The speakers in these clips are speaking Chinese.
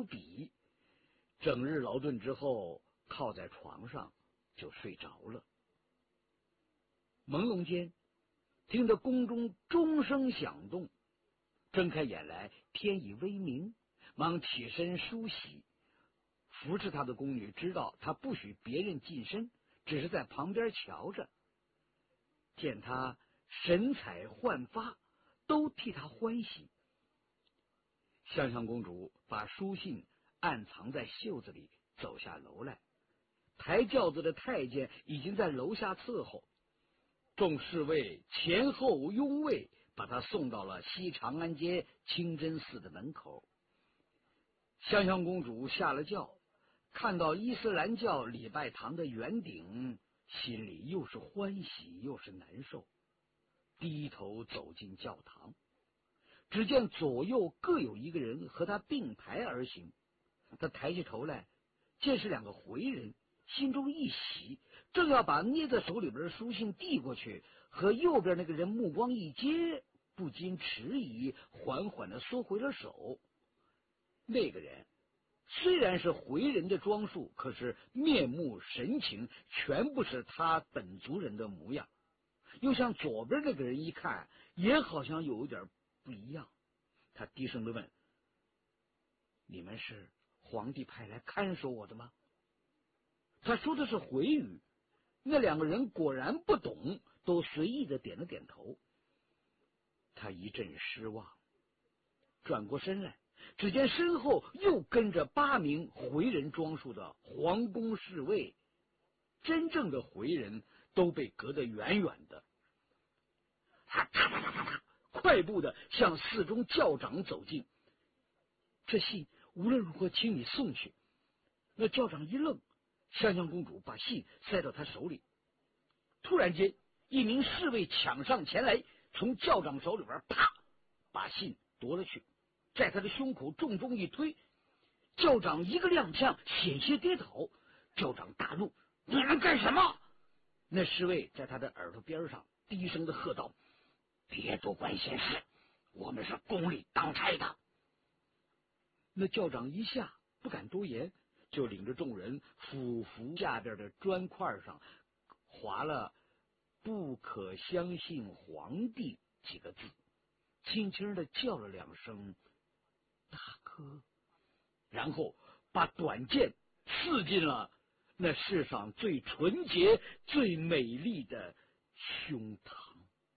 笔，整日劳顿之后，靠在床上就睡着了。朦胧间，听着宫中钟声响动，睁开眼来，天已微明，忙起身梳洗。服侍他的宫女知道他不许别人近身，只是在旁边瞧着。见他神采焕发，都替他欢喜。香香公主把书信暗藏在袖子里，走下楼来。抬轿子的太监已经在楼下伺候，众侍卫前后拥卫，把他送到了西长安街清真寺的门口。香香公主下了轿，看到伊斯兰教礼拜堂的圆顶，心里又是欢喜又是难受。低头走进教堂，只见左右各有一个人和他并排而行。他抬起头来，见是两个回人，心中一喜，正要把捏在手里边的书信递过去，和右边那个人目光一接，不禁迟疑，缓缓地缩回了手。那个人虽然是回人的装束，可是面目神情全不是他本族人的模样，又像左边那个人一看，也好像有一点不一样。他低声地问：“你们是皇帝派来看守我的吗？”他说的是回语，那两个人果然不懂，都随意的点了点头。他一阵失望，转过身来，只见身后又跟着8名回人装束的皇宫侍卫，真正的回人都被隔得远远的。他快步的向寺中教长走近：“这信无论如何请你送去。”那教长一愣，香香公主把信塞到他手里。突然间，一名侍卫抢上前来，从教长手里边啪把信夺了去，在他的胸口重重一推。教长一个踉跄，险些跌倒。教长大怒：“你们干什么？”那侍卫在他的耳朵边上低声的喝道：“别多管闲事，我们是宫里当差的。”那教长一下不敢多言，就领着众人俯伏下边的砖块上划了“不可相信皇帝”几个字，轻轻的叫了2声“大哥”，然后把短剑刺进了那世上最纯洁最美丽的胸膛。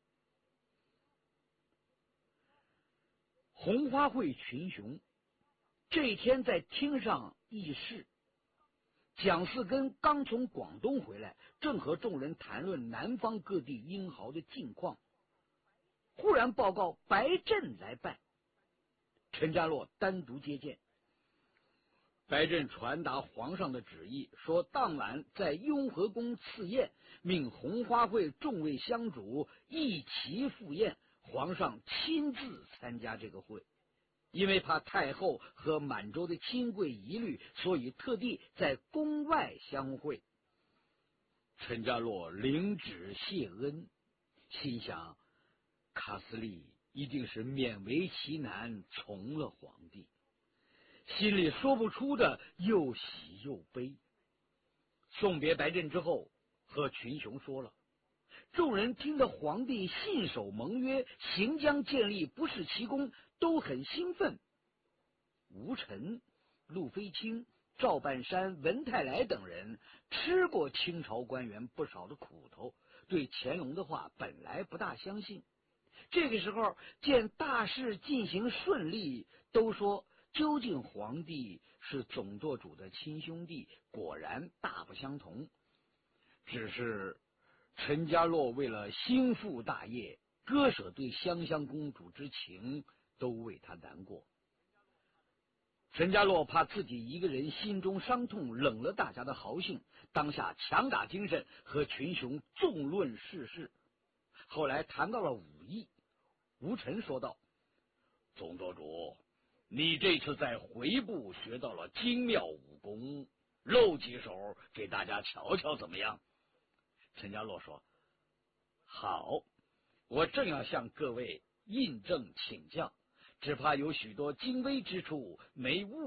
红花会群雄这一天在厅上议事，蒋四根刚从广东回来，正和众人谈论南方各地英豪的近况，忽然报告白镇来拜。陈家洛单独接见。白镇传达皇上的旨意，说当晚在雍和宫赐宴，命红花会众位乡主一齐赴宴，皇上亲自参加这个会。因为怕太后和满洲的亲贵疑虑，所以特地在宫外相会。陈家洛领旨谢恩，心想卡斯利一定是勉为其难从了皇帝，心里说不出的又喜又悲。送别白镇之后，和群雄说了。众人听得皇帝信守盟约，行将建立不弑其功，都很兴奋。吴臣、陆飞卿、赵半山、文泰来等人吃过清朝官员不少的苦头，对乾隆的话本来不大相信。这个时候见大事进行顺利，都说究竟皇帝是总舵主的亲兄弟，果然大不相同。只是陈家洛为了兴复大业，割舍对香香公主之情，都为他难过。陈家洛怕自己一个人心中伤痛，冷了大家的豪兴，当下强打精神，和群雄纵论世事。后来谈到了武艺，吴臣说道：“总舵主，你这次在回部学到了精妙武功，露几手给大家瞧瞧怎么样？”陈家洛说：“好，我正要向各位印证请教，只怕有许多精微之处没悟